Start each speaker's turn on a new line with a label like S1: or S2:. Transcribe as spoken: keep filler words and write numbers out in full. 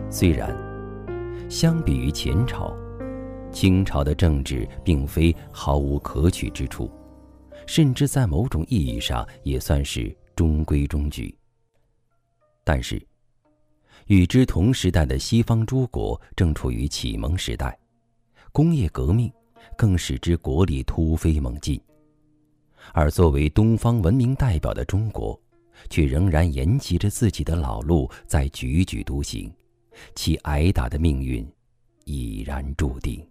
S1: 虽然相比于前朝，清朝的政治并非毫无可取之处，甚至在某种意义上也算是中规中矩。但是与之同时代的西方诸国正处于启蒙时代，工业革命更使之国力突飞猛进，而作为东方文明代表的中国，却仍然沿袭着自己的老路在踽踽独行，其挨打的命运已然注定。